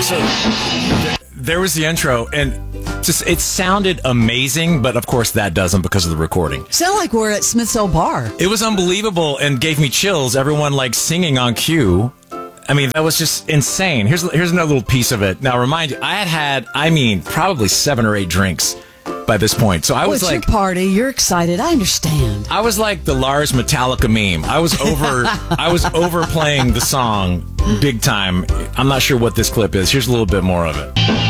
So there was the intro, and just it sounded amazing, but of course that doesn't because of the recording. Sound like we're at Smith's Old Bar. It was unbelievable and gave me chills. Everyone like singing on cue. I mean, that was just insane. Here's another little piece of it. Now, remind you, I had probably 7 or 8 drinks by this point. So I was it's like, your party. You're excited. I understand. I was like the Lars Metallica meme. I was overplaying the song big time. I'm not sure what this clip is. Here's a little bit more of it.